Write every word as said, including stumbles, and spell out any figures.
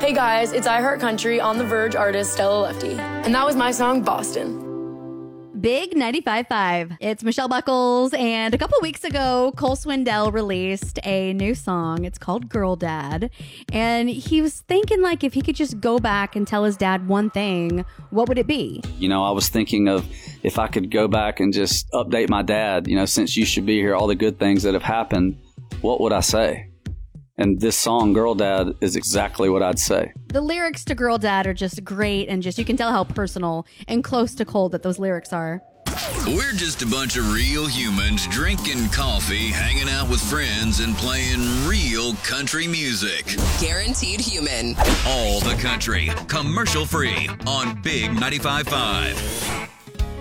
Hey guys, it's I Heart Country on The Verge artist Stella Lefty. And that was my song, Boston. Big ninety-five point five. It's Michelle Buckles, and a couple weeks ago, Cole Swindell released a new song. It's called Girl Dad, and he was thinking, like, if he could just go back and tell his dad one thing, what would it be? You know, I was thinking of if I could go back and just update my dad, you know, since you should be here, all the good things that have happened, what would I say? And this song, Girl Dad, is exactly what I'd say. The lyrics to Girl Dad are just great, and just you can tell how personal and close to Cole that those lyrics are. We're just a bunch of real humans drinking coffee, hanging out with friends, and playing real country music. Guaranteed Human. All the country, commercial free on Big ninety-five point five.